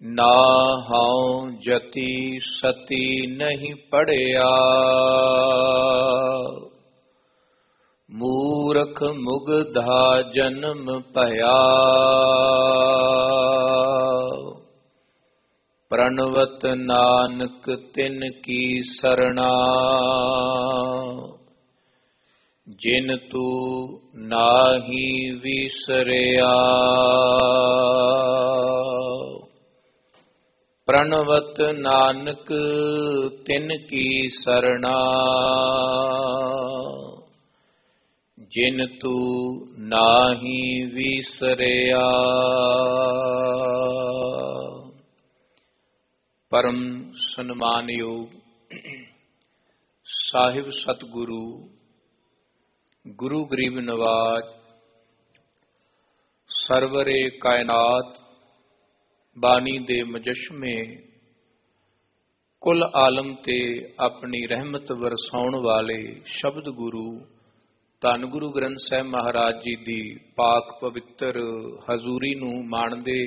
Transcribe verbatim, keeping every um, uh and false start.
ਨਾ ਹਉ ਜਤੀ ਸਤੀ ਨਹੀਂ ਪੜਿਆ, ਮੂਰਖ ਮੁਗਧਾ ਜਨਮ ਭਇਆ। ਪ੍ਰਣਵਤ ਨਾਨਕ ਤਿਨ ਕੀ ਸਰਣਾ, ਜਿਨ ਤੂ ਨਾਹੀ ਵਿਸਰਿਆ। ਪ੍ਰਣਵਤ ਨਾਨਕ ਤਿਨ ਕੀ ਸਰਣਾ, ਜਿਨ ਤੂ ਨਾਹੀ ਵਿਸਰਿਆ। ਪਰਮ ਸਨਮਾਨਯੋਗ ਸਾਹਿਬ ਸਤਿਗੁਰੂ ਗੁਰੂ ਗਰੀਬ ਨਵਾਜ ਸਰਵਰੇ ਕਾਇਨਾਤ ਬਾਣੀ ਦੇ ਮੁਜੱਸ਼ਮੇ ਕੁਲ ਆਲਮ ਤੇ ਆਪਣੀ ਰਹਿਮਤ ਵਰਸਾਉਣ ਵਾਲੇ ਸ਼ਬਦ ਗੁਰੂ ਧੰਨ ਗੁਰੂ ਗ੍ਰੰਥ ਸਾਹਿਬ ਮਹਾਰਾਜ ਜੀ ਦੀ ਪਾਕ ਪਵਿੱਤਰ ਹਜ਼ੂਰੀ ਨੂੰ ਮਾਣਦੇ